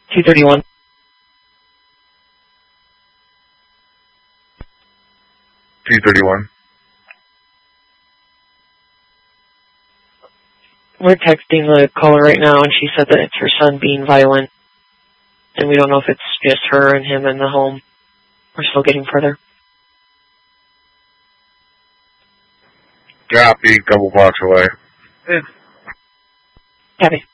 231. We're texting the caller right now, and she said that it's her son being violent. And we don't know if it's just her and him in the home. We're still getting further. Copy, a couple blocks away. Copy.